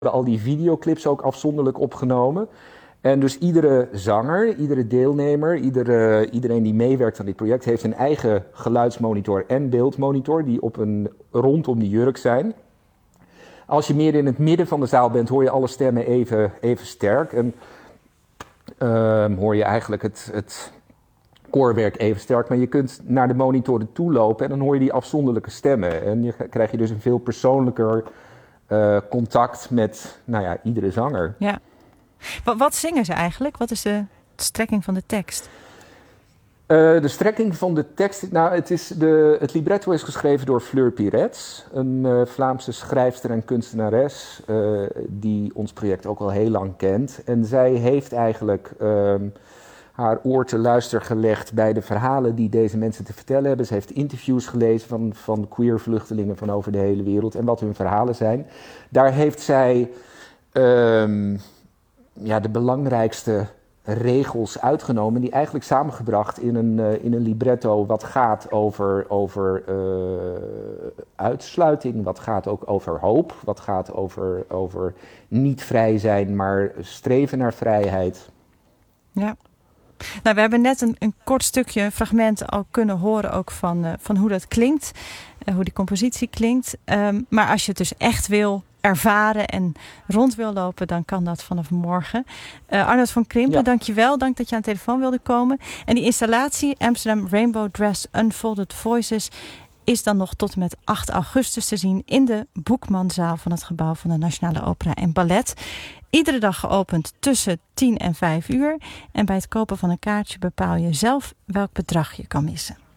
al die videoclips ook afzonderlijk opgenomen. En dus iedere zanger, iedere deelnemer, iedereen die meewerkt aan dit project heeft een eigen geluidsmonitor en beeldmonitor die rondom die jurk zijn. Als je meer in het midden van de zaal bent, hoor je alle stemmen even sterk. En hoor je eigenlijk het koorwerk even sterk. Maar je kunt naar de monitoren toe lopen en dan hoor je die afzonderlijke stemmen. En je krijg je dus een veel persoonlijker contact met iedere zanger. Ja. Wat zingen ze eigenlijk? Wat is de strekking van de tekst? De strekking van de tekst... het libretto is geschreven door Fleur Pirets, een Vlaamse schrijfster en kunstenares die ons project ook al heel lang kent. En zij heeft eigenlijk haar oor te luisteren gelegd bij de verhalen die deze mensen te vertellen hebben. Ze heeft interviews gelezen van queer vluchtelingen van over de hele wereld en wat hun verhalen zijn. Daar heeft zij de belangrijkste regels uitgenomen, die eigenlijk samengebracht in een libretto wat gaat over uitsluiting, wat gaat ook over hoop, wat gaat over niet vrij zijn, maar streven naar vrijheid. Ja. Nou, we hebben net een kort stukje, een fragment al kunnen horen ook van hoe dat klinkt, hoe die compositie klinkt. Maar als je het dus echt wil ervaren en rond wil lopen, dan kan dat vanaf morgen. Arnoud van Krimpen, dankjewel. Dank dat je aan de telefoon wilde komen. En die installatie, Amsterdam Rainbow Dress Unfolded Voices, is dan nog tot en met 8 augustus te zien in de Boekmanzaal van het gebouw van de Nationale Opera en Ballet. Iedere dag geopend tussen 10 en 5 uur. En bij het kopen van een kaartje bepaal je zelf welk bedrag je kan missen.